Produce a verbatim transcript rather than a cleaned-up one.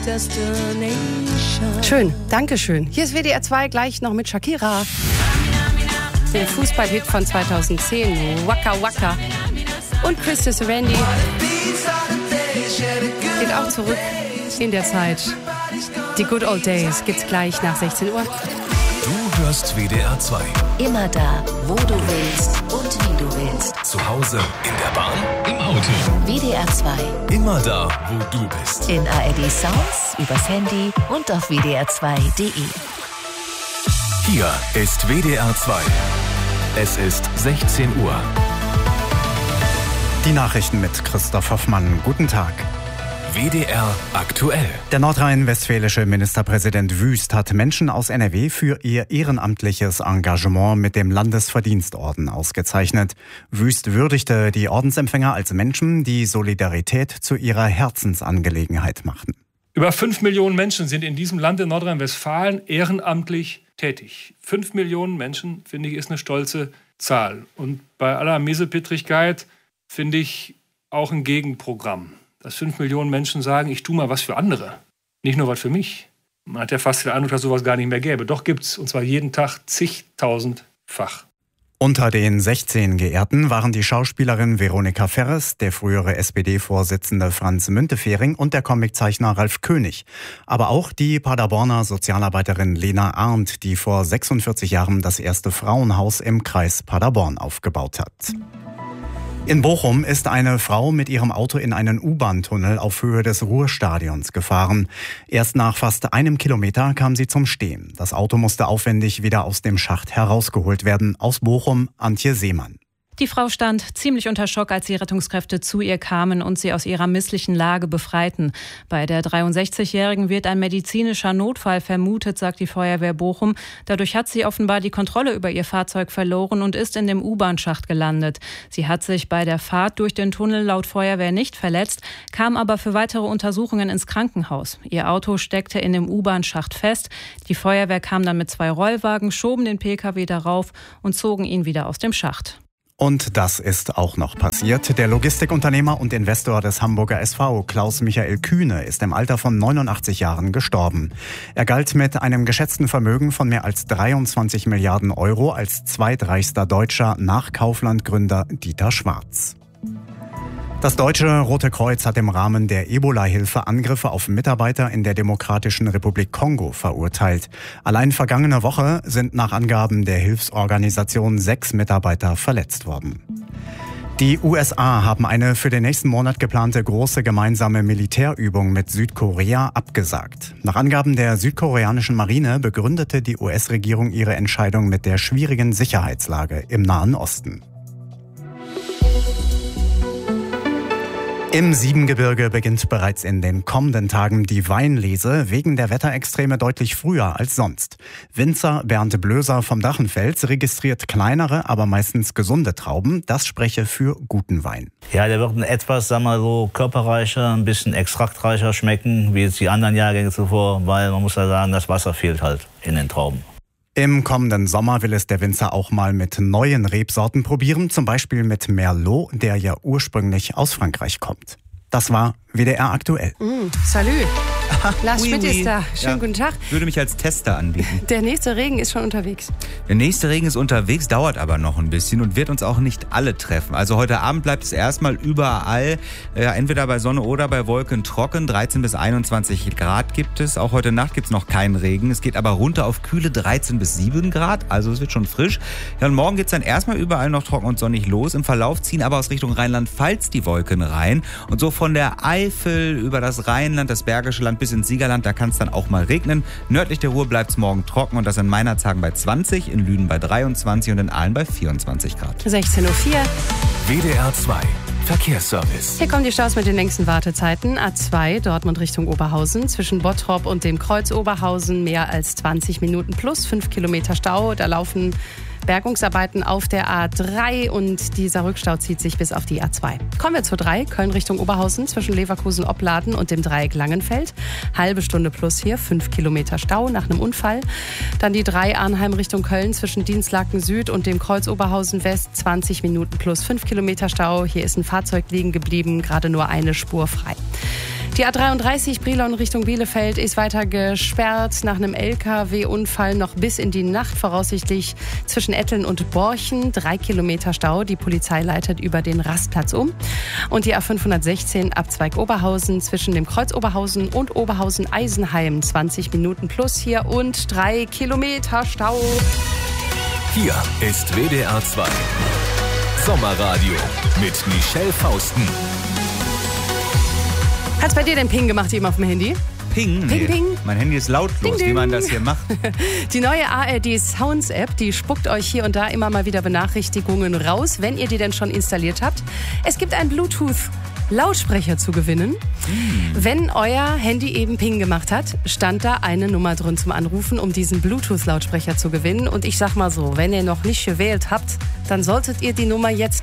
Schön, danke schön. Hier ist W D R zwei, gleich noch mit Shakira. Den Fußballhit von zweitausendzehn, Waka Waka. Und Christus Randy geht auch zurück in der Zeit. Die Good Old Days gibt's gleich nach sechzehn Uhr. Du hörst W D R zwei. Immer da, wo du willst und wie du willst. Zu Hause, in der Bahn, im Auto. W D R zwei. Immer da, wo du bist. In A R D Sounds, übers Handy und auf w d r zwei punkt d e. Hier ist W D R zwei. Es ist sechzehn Uhr. Die Nachrichten mit Christoph Hoffmann. Guten Tag. W D R aktuell. Der nordrhein-westfälische Ministerpräsident Wüst hat Menschen aus N R W für ihr ehrenamtliches Engagement mit dem Landesverdienstorden ausgezeichnet. Wüst würdigte die Ordensempfänger als Menschen, die Solidarität zu ihrer Herzensangelegenheit machten. Über fünf Millionen Menschen sind in diesem Land in Nordrhein-Westfalen ehrenamtlich tätig. Fünf Millionen Menschen, finde ich, ist eine stolze Zahl. Und bei aller Miesepittrigkeit finde ich auch ein Gegenprogramm. Dass fünf Millionen Menschen sagen, ich tue mal was für andere, nicht nur was für mich. Man hat ja fast den Eindruck, dass sowas gar nicht mehr gäbe. Doch gibt's, und zwar jeden Tag zigtausendfach. Unter den sechzehn Geehrten waren die Schauspielerin Veronika Ferres, der frühere S P D-Vorsitzende Franz Müntefering und der Comiczeichner Ralf König. Aber auch die Paderborner Sozialarbeiterin Lena Arndt, die vor sechsundvierzig Jahren das erste Frauenhaus im Kreis Paderborn aufgebaut hat. In Bochum ist eine Frau mit ihrem Auto in einen U-Bahn-Tunnel auf Höhe des Ruhrstadions gefahren. Erst nach fast einem Kilometer kam sie zum Stehen. Das Auto musste aufwendig wieder aus dem Schacht herausgeholt werden. Aus Bochum, Antje Seemann. Die Frau stand ziemlich unter Schock, als die Rettungskräfte zu ihr kamen und sie aus ihrer misslichen Lage befreiten. Bei der dreiundsechzigjährigen wird ein medizinischer Notfall vermutet, sagt die Feuerwehr Bochum. Dadurch hat sie offenbar die Kontrolle über ihr Fahrzeug verloren und ist in dem U-Bahn-Schacht gelandet. Sie hat sich bei der Fahrt durch den Tunnel laut Feuerwehr nicht verletzt, kam aber für weitere Untersuchungen ins Krankenhaus. Ihr Auto steckte in dem U-Bahn-Schacht fest. Die Feuerwehr kam dann mit zwei Rollwagen, schoben den Pkw darauf und zogen ihn wieder aus dem Schacht. Und das ist auch noch passiert. Der Logistikunternehmer und Investor des Hamburger S V, Klaus-Michael Kühne, ist im Alter von neunundachtzig Jahren gestorben. Er galt mit einem geschätzten Vermögen von mehr als dreiundzwanzig Milliarden Euro als zweitreichster Deutscher nach Kaufland-Gründer Dieter Schwarz. Das Deutsche Rote Kreuz hat im Rahmen der Ebola-Hilfe Angriffe auf Mitarbeiter in der Demokratischen Republik Kongo verurteilt. Allein vergangene Woche sind nach Angaben der Hilfsorganisation sechs Mitarbeiter verletzt worden. Die U S A haben eine für den nächsten Monat geplante große gemeinsame Militärübung mit Südkorea abgesagt. Nach Angaben der südkoreanischen Marine begründete die U S-Regierung ihre Entscheidung mit der schwierigen Sicherheitslage im Nahen Osten. Im Siebengebirge beginnt bereits in den kommenden Tagen die Weinlese, wegen der Wetterextreme deutlich früher als sonst. Winzer Bernd Blöser vom Dachenfels registriert kleinere, aber meistens gesunde Trauben. Das spreche für guten Wein. Ja, der wird ein etwas, sagen wir so, körperreicher, ein bisschen extraktreicher schmecken, wie jetzt die anderen Jahrgänge zuvor, weil man muss ja sagen, das Wasser fehlt halt in den Trauben. Im kommenden Sommer will es der Winzer auch mal mit neuen Rebsorten probieren, zum Beispiel mit Merlot, der ja ursprünglich aus Frankreich kommt. Das war W D R aktuell. Mm, salut. Lars oui, Schmidt oui. ist da. Schönen Ja, guten Tag. Würde mich als Tester anbieten. Der nächste Regen ist schon unterwegs. Der nächste Regen ist unterwegs, dauert aber noch ein bisschen und wird uns auch nicht alle treffen. Also heute Abend bleibt es erstmal überall, äh, entweder bei Sonne oder bei Wolken trocken. dreizehn bis einundzwanzig Grad gibt es. Auch heute Nacht gibt es noch keinen Regen. Es geht aber runter auf kühle dreizehn bis sieben Grad. Also es wird schon frisch. Ja, und morgen geht es dann erstmal überall noch trocken und sonnig los. Im Verlauf ziehen aber aus Richtung Rheinland-Pfalz die Wolken rein. Und so von der Eifel über das Rheinland, das Bergische Land bis ins Siegerland, da kann es dann auch mal regnen. Nördlich der Ruhr bleibt es morgen trocken und das in Meinerzhagen bei zwanzig, in Lünen bei dreiundzwanzig und in Aalen bei vierundzwanzig Grad. sechzehn Uhr vier. W D R zwei Verkehrsservice. Hier kommen die Staus mit den längsten Wartezeiten. A zwei, Dortmund Richtung Oberhausen. Zwischen Bottrop und dem Kreuz Oberhausen mehr als zwanzig Minuten plus fünf Kilometer Stau. Da laufen Bergungsarbeiten auf der A drei und dieser Rückstau zieht sich bis auf die A zwei. Kommen wir zur drei, Köln Richtung Oberhausen zwischen Leverkusen-Opladen und dem Dreieck Langenfeld. Halbe Stunde plus hier, fünf Kilometer Stau nach einem Unfall. Dann die drei Arnheim Richtung Köln zwischen Dienstlaken Süd und dem Kreuz Oberhausen West, zwanzig Minuten plus fünf Kilometer Stau. Hier ist ein Fahrzeug liegen geblieben, gerade nur eine Spur frei. Die A dreiunddreißig Brilon Richtung Bielefeld ist weiter gesperrt nach einem L K W-Unfall noch bis in die Nacht, voraussichtlich zwischen Etteln und Borchen. Drei Kilometer Stau. Die Polizei leitet über den Rastplatz um. Und die A fünfhundertsechzehn Abzweig Oberhausen zwischen dem Kreuz Oberhausen und Oberhausen-Eisenheim. zwanzig Minuten plus hier und drei Kilometer Stau. Hier ist W D R zwei Sommerradio mit Michelle Fausten. Hat's bei dir denn Ping gemacht eben auf dem Handy? Ping? Nee. Ping, ping. Mein Handy ist lautlos, Ding, ding. wie man das hier macht. Die neue A R D Sounds App, die spuckt euch hier und da immer mal wieder Benachrichtigungen raus, wenn ihr die denn schon installiert habt. Es gibt einen Bluetooth-Lautsprecher zu gewinnen. Hm. Wenn euer Handy eben Ping gemacht hat, stand da eine Nummer drin zum Anrufen, um diesen Bluetooth-Lautsprecher zu gewinnen. Und ich sag mal so, wenn ihr noch nicht gewählt habt, dann solltet ihr die Nummer jetzt